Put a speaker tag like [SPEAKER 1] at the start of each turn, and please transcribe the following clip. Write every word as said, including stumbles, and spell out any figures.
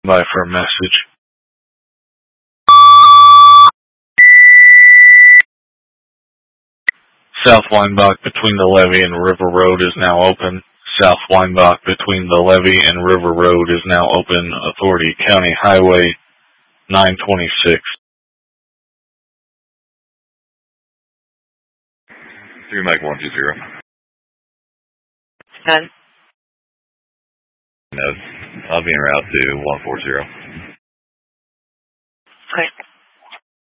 [SPEAKER 1] Bye for a message. South Weinbach between the levee and River Road is now open. South Weinbach between the levee and River Road is now open. Authority County Highway nine twenty-six.
[SPEAKER 2] Three Mike one two zero.
[SPEAKER 3] None.
[SPEAKER 2] No, I'll be en route to one four zero.
[SPEAKER 3] Okay.